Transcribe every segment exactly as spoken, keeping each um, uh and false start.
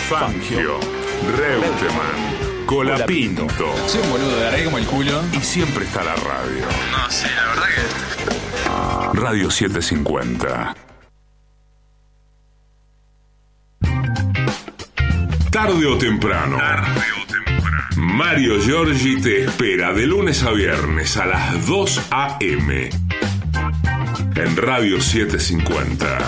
Fangio, Reutemann, Colapinto. Soy un boludo, de arre como el culo. Y siempre está la radio. No, sí, la verdad que... Radio setecientos cincuenta. Tarde o temprano. Tarde o temprano. Mario Giorgi te espera de lunes a viernes a las dos a eme en Radio setecientos cincuenta.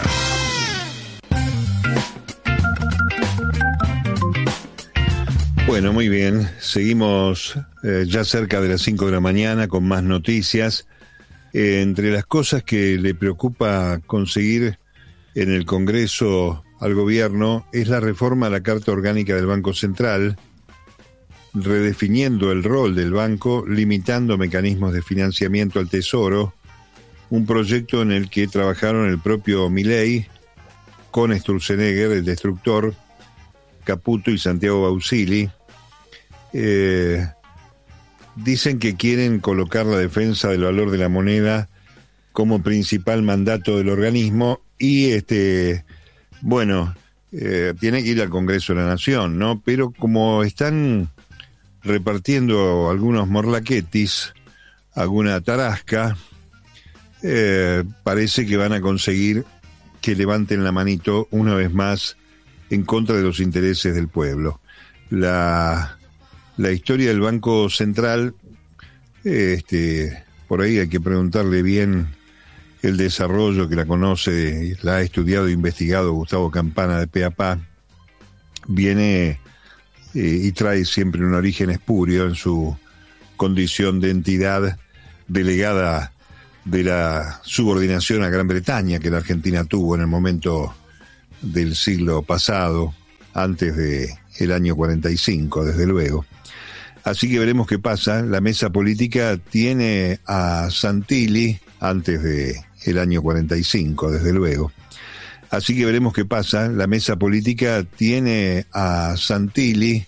Bueno, muy bien. Seguimos eh, ya cerca de las cinco de la mañana con más noticias. Eh, entre las cosas que le preocupa conseguir en el Congreso al gobierno es la reforma a la Carta Orgánica del Banco Central, redefiniendo el rol del banco, limitando mecanismos de financiamiento al Tesoro, un proyecto en el que trabajaron el propio Milei, con Sturzenegger, el destructor, Caputo y Santiago Bausili. Eh, dicen que quieren colocar la defensa del valor de la moneda como principal mandato del organismo y este... Bueno, eh, tiene que ir al Congreso de la Nación, ¿no? Pero como están repartiendo algunos morlaquetis, alguna tarasca, eh, parece que van a conseguir que levanten la manito una vez más en contra de los intereses del pueblo. La, la historia del Banco Central, este, por ahí hay que preguntarle bien el desarrollo, que la conoce, la ha estudiado e investigado Gustavo Campana de pe a pa, viene eh, y trae siempre un origen espurio en su condición de entidad delegada de la subordinación a Gran Bretaña que la Argentina tuvo en el momento del siglo pasado, antes de el año cuarenta y cinco, desde luego. Así que veremos qué pasa. La mesa política tiene a Santilli antes de el año cuarenta y cinco, desde luego. Así que veremos qué pasa. La mesa política tiene a Santilli